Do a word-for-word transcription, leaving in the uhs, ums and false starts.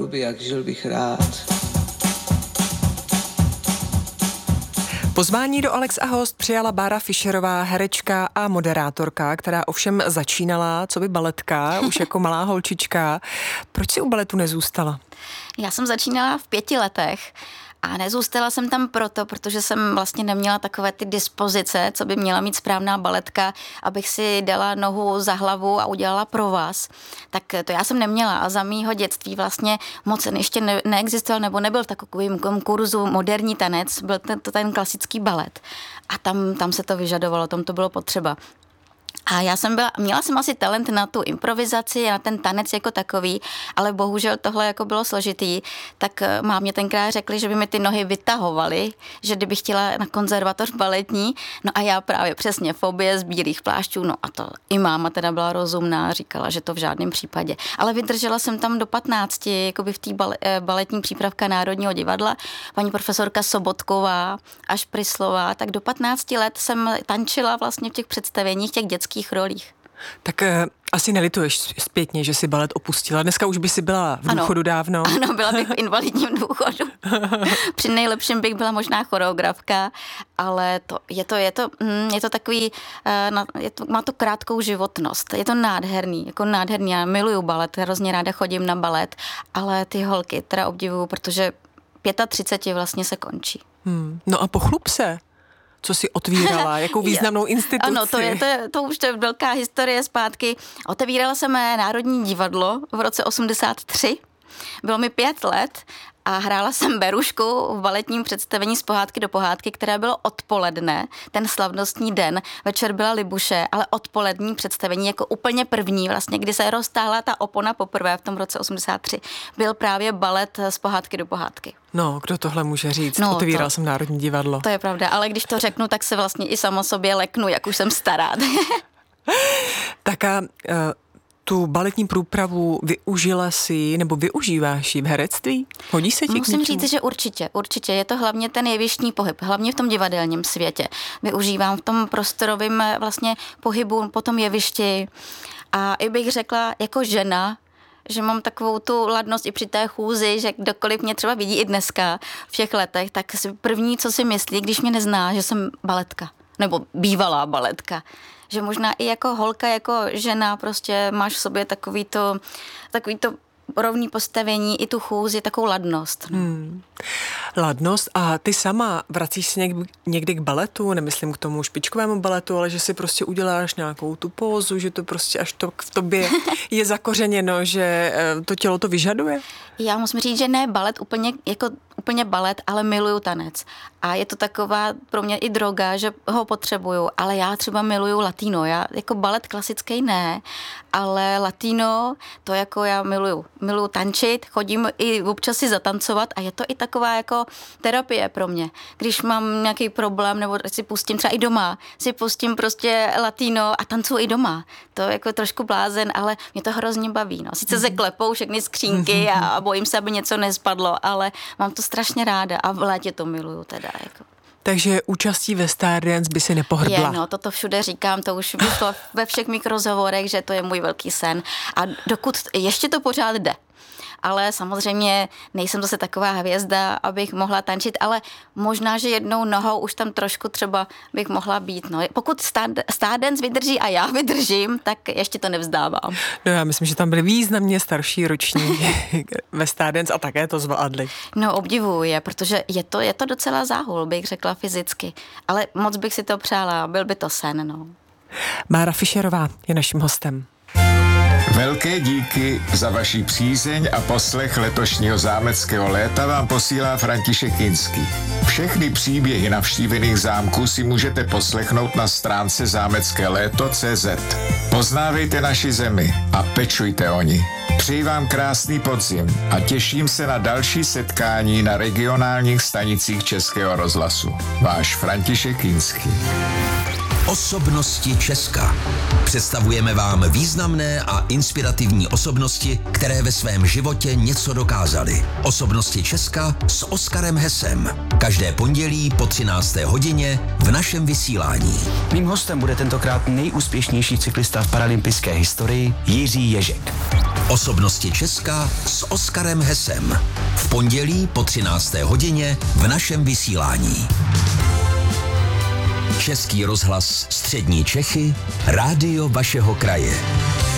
by jak, žil bych rád. Pozvání do Alex a host přijala Bára Fischerová, herečka a moderátorka, která ovšem začínala coby baletka, už jako malá holčička. Proč si u baletu nezůstala? Já jsem začínala v pěti letech a nezůstala jsem tam proto, protože jsem vlastně neměla takové ty dispozice, co by měla mít správná baletka, abych si dala nohu za hlavu a udělala pro vás. Tak to já jsem neměla a za mýho dětství vlastně moc ještě ne- neexistoval nebo nebyl v takovém kurzu moderní tanec, byl ten, to ten klasický balet. A tam, tam se to vyžadovalo, tam to bylo potřeba. A já jsem byla, měla jsem asi talent na tu improvizaci a na ten tanec jako takový, ale bohužel tohle jako bylo složitý, tak mámě tenkrát řekli, že by mi ty nohy vytahovaly, že kdybych chtěla na konzervatoř baletní, no a já právě přesně fobie z bílých plášťů, no a to i máma teda byla rozumná, říkala, že to v žádném případě. Ale vydržela jsem tam do patnácti, jakoby v té baletní přípravka Národního divadla, paní profesorka Sobotková až Pryslová, tak do patnácti let jsem tančila vlastně v těch představeních, těch dětských rolích. Tak eh, asi nelituješ zpětně, že si balet opustila. Dneska už by si byla v důchodu ano, dávno. Ano, byla bych v invalidním důchodu. Při nejlepším bych byla možná choreografka, ale to, je, to, je, to, je to takový, je to, má to krátkou životnost. Je to nádherný, jako nádherný. Já miluju balet, hrozně ráda chodím na balet, ale ty holky teda obdivuju, protože třicet pět vlastně se končí. Hmm. No a pochlup se. Co si otvírala, jakou významnou instituci. Ano, to, je, to, je, to už je velká historie zpátky. Otevírala jsem Národní divadlo v roce osmdesát tři. Bylo mi pět let a hrála jsem Berušku v baletním představení z pohádky do pohádky, které bylo odpoledne, ten slavnostní den. Večer byla Libuše, ale odpolední představení jako úplně první, vlastně, kdy se roztáhla ta opona poprvé v tom roce osmdesát tři, byl právě balet z pohádky do pohádky. No, kdo tohle může říct? No, Otevíral to, jsem Národní divadlo. To je pravda, ale když to řeknu, tak se vlastně i sama sobě leknu, jak už jsem stará. Tak a... Uh... Tu baletní průpravu využila si, nebo využíváš ji v herectví? Hodí se ti Musím k něčemu? říct, že určitě, určitě. Je to hlavně ten jevištní pohyb, hlavně v tom divadelním světě. Využívám v tom prostorovém vlastně pohybu po tom jevišti. A i bych řekla jako žena, že mám takovou tu ladnost i při té chůzi, že kdokoliv mě třeba vidí i dneska v těch letech, tak první, co si myslí, když mě nezná, že jsem baletka, nebo bývalá baletka. Že možná i jako holka, jako žena prostě máš v sobě takový to, takový to rovný postavení, i tu chůzi, takovou ladnost. Hmm. Ladnost a ty sama vracíš se někdy, někdy k baletu, nemyslím k tomu špičkovému baletu, ale že si prostě uděláš nějakou tu pózu, že to prostě až to v tobě je zakořeněno, že to tělo to vyžaduje? Já musím říct, že ne balet úplně jako úplně balet, ale miluju tanec. A je to taková pro mě i droga, že ho potřebuju, ale já třeba miluju latino. Já jako balet klasický ne, ale latino to jako já miluju. Miluju tančit, chodím i občas si zatancovat a je to i taková jako terapie pro mě. Když mám nějaký problém nebo si pustím třeba i doma, si pustím prostě latino a tancuju i doma. To je jako trošku blázen, ale mě to hrozně baví. No. Sice se klepou všechny skřínky a bojím se, aby něco nespadlo, ale mám to strašně ráda a v létě to miluju teda. Jako. Takže účastí ve Stardance by si nepohrdla. Je, no, toto všude říkám, to už vyšlo ve všech mých rozhovorech, že to je můj velký sen. A dokud ještě to pořád jde. Ale samozřejmě nejsem zase taková hvězda, abych mohla tančit, ale možná, že jednou nohou už tam trošku třeba bych mohla být. No. Pokud Stardance vydrží a já vydržím, tak ještě to nevzdávám. No já myslím, že tam byli významně starší roční ve Stardance a také to zvládli. No obdivuju je, protože je to, je to docela záhul, bych řekla fyzicky. Ale moc bych si to přála, byl by to sen. No. Bára Fischerová je naším hostem. Velké díky za vaši přízeň a poslech letošního zámeckého léta vám posílá František Kinský. Všechny příběhy navštívených zámků si můžete poslechnout na stránce zámecké léto tečka cé zet. Poznávejte naši zemi a pečujte o ní. Přeji vám krásný podzim a těším se na další setkání na regionálních stanicích Českého rozhlasu. Váš František Kinský. Osobnosti Česka. Představujeme vám významné a inspirativní osobnosti, které ve svém životě něco dokázaly. Osobnosti Česka s Oskarem Hesem. Každé pondělí po třinácté hodině v našem vysílání. Mým hostem bude tentokrát nejúspěšnější cyklista v paralympijské historii Jiří Ježek. Osobnosti Česka s Oskarem Hesem. V pondělí po třinácté hodině v našem vysílání. Český rozhlas Střední Čechy, rádio vašeho kraje.